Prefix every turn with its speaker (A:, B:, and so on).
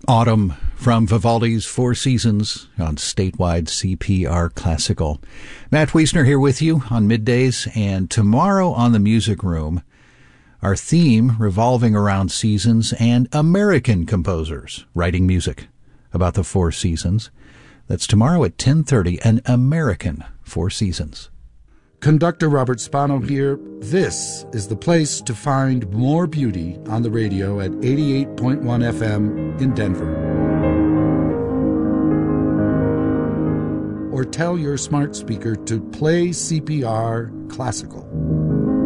A: Autumn from Vivaldi's Four Seasons on statewide CPR Classical. Matt Wiesner here with you on Middays, and tomorrow on the Music Room, our theme revolving around seasons and American composers writing music about the Four Seasons. That's tomorrow at 10:30, an American Four Seasons.
B: Conductor Robert Spano here. This is the place to find more beauty on the radio at 88.1 FM in Denver. Or tell your smart speaker to play CPR Classical.